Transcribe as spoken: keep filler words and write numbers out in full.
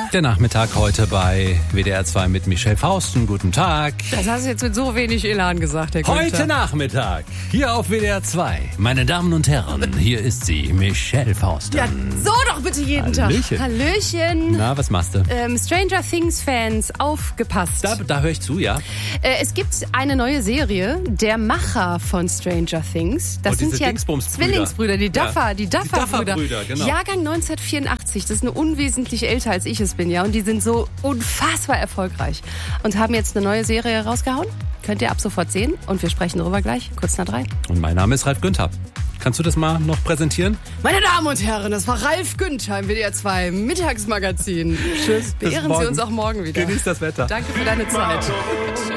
Der Nachmittag heute bei W D R zwei mit Michelle Fausten. Guten Tag. Das hast du jetzt mit so wenig Elan gesagt, Herr Günther. Heute Nachmittag, hier auf W D R zwei. Meine Damen und Herren, hier ist sie, Michelle Fausten. Ja, so doch bitte jeden Hallöchen. Tag. Hallöchen. Na, was machst du? Ähm, Stranger Things Fans, aufgepasst. Da, da höre ich zu, ja. Äh, es gibt eine neue Serie, der Macher von Stranger Things. Das Oh, diese sind ja Dingsbums-Brüder. Zwillingsbrüder, die Duffer, Ja. die Die Duffer-Brüder. Duffer-Brüder, genau. Jahrgang neunzehnhundertvierundachtzig, das ist nur unwesentlich älter als ich es bin, ja. Und die sind so unfassbar erfolgreich und haben jetzt eine neue Serie rausgehauen. Könnt ihr ab sofort sehen und wir sprechen darüber gleich, kurz nach drei. Und mein Name ist Ralf Günther. Kannst du das mal noch präsentieren? Meine Damen und Herren, das war Ralf Günther im W D R zwei Mittagsmagazin. Tschüss. bis Beehren morgen. Sie uns auch morgen wieder. Genieß das Wetter. Danke für deine Zeit.